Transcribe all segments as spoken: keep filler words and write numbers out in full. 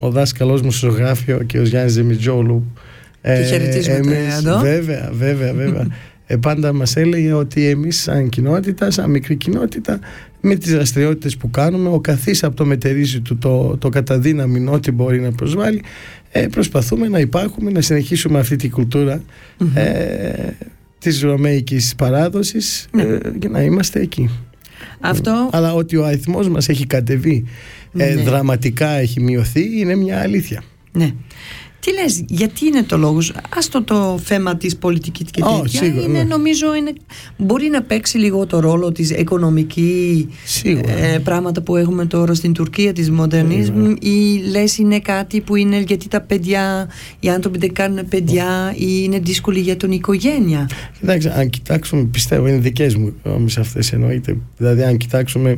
ο δάσκαλός μου στο ζωγράφιο και ο Γιάννης Δεμιτζόγλου. Και χαιρετίσματα εδώ. Βέβαια, βέβαια, βέβαια. ε, πάντα μας έλεγε ότι εμείς σαν κοινότητα, σαν μικρή κοινότητα, με τις δραστηριότητες που κάνουμε, ο καθής από το μετερίζει του το, το καταδύναμη ό,τι μπορεί να προσβάλλει, ε, προσπαθούμε να υπάρχουμε, να συνεχίσουμε αυτή τη κουλτούρα mm-hmm. ε, της ρωμαϊκής παράδοσης mm-hmm. ε, και να είμαστε εκεί. Αυτό... Αλλά ότι ο αριθμός μας έχει κατεβεί, ε, ναι. δραματικά έχει μειωθεί, είναι μια αλήθεια. Ναι. Τι λες, γιατί είναι το λόγος? Άστο το θέμα της πολιτικής και oh, τέτοια σίγουρα, είναι, ναι. νομίζω είναι, μπορεί να παίξει λίγο το ρόλο της οικονομική ε, πράγματα που έχουμε τώρα στην Τουρκία, της μοντερνισμού, ή λες είναι κάτι που είναι γιατί τα παιδιά, οι άνθρωποι δεν κάνουν παιδιά ή είναι δύσκολοι για την οικογένεια? Κοιτάξτε, αν κοιτάξουμε, πιστεύω είναι δικές μου όμως αυτές εννοείται, δηλαδή αν κοιτάξουμε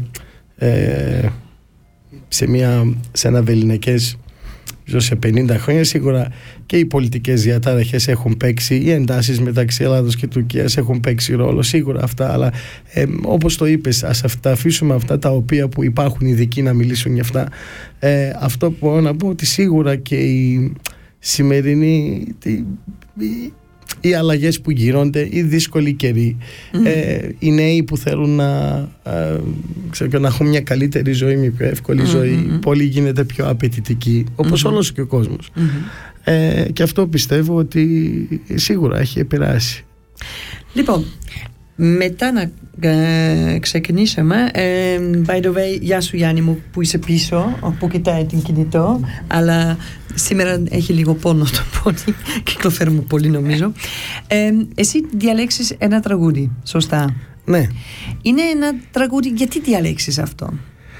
ε, σε, μια, σε ένα βεληνικές σε πενήντα χρόνια, σίγουρα και οι πολιτικές διατάραχες έχουν παίξει, οι εντάσεις μεταξύ Ελλάδος και Τουρκίας έχουν παίξει ρόλο, σίγουρα αυτά, αλλά ε, όπως το είπες, ας αυτά, αφήσουμε αυτά τα οποία που υπάρχουν ειδικοί να μιλήσουν για αυτά. Ε, αυτό που μπορώ να πω ότι σίγουρα και η σημερινή η, η, οι αλλαγές που γύρονται, οι δύσκολοι καιροί, mm. ε, οι νέοι που θέλουν να, ε, ξέρω, να έχουν μια καλύτερη ζωή, μια πιο εύκολη mm-hmm. ζωή, πολύ γίνεται πιο απαιτητική, όπως mm-hmm. όλος και ο κόσμος. Mm-hmm. Ε, και αυτό πιστεύω ότι σίγουρα έχει επηρεάσει. Λοιπόν, μετά να ε, ξεκινήσουμε, ε, by the way, γεια σου Γιάννη μου που είσαι πίσω, που κοιτάει την κινητό, αλλά σήμερα έχει λίγο πόνο το πόδι, κυκλοφορούμε πολύ νομίζω. Ε, εσύ διαλέξεις ένα τραγούδι, σωστά? Ναι. Είναι ένα τραγούδι, γιατί διαλέξεις αυτό?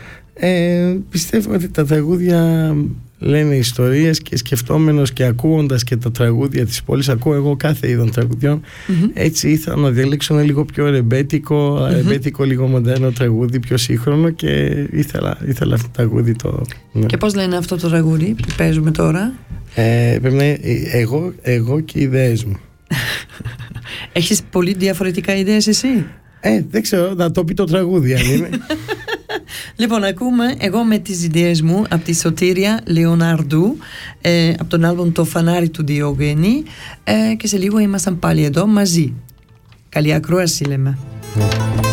Ε, πιστεύω ότι τα τραγούδια λένε ιστορίες και σκεφτόμενος και ακούγοντας και τα τραγούδια της πόλης, ακούω εγώ κάθε είδων τραγουδιών, mm-hmm. έτσι ήθελα να διαλέξω ένα λίγο πιο ρεμπέτικο, mm-hmm. ρεμπέτικο λίγο μοντέρνο τραγούδι, πιο σύγχρονο, και ήθελα, ήθελα αυτό το τραγούδι το... Ναι. Και πώς λένε αυτό το τραγούδι που παίζουμε τώρα? Ε, πρέπει να είναι εγώ, εγώ και οι ιδέες μου. Έχεις πολύ διαφορετικά ιδέες εσύ? Ε, δεν ξέρω, να το πει το τραγούδι αν είναι. Λοιπόν, ακούμε εγώ με τις ιδέες μου από τη Σωτήρια Λεωνάρντου, ε, από τον άλμπομ Το Φανάρι του Διογέννη, ε, και σε λίγο ήμασταν πάλι εδώ μαζί. Καλή ακρόαση λέμε.